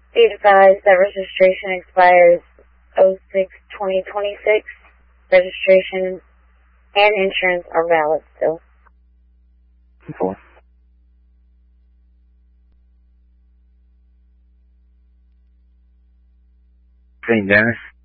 Be advised that registration expires 06/2026. Registration and insurance are valid still. 4. St. Dennis.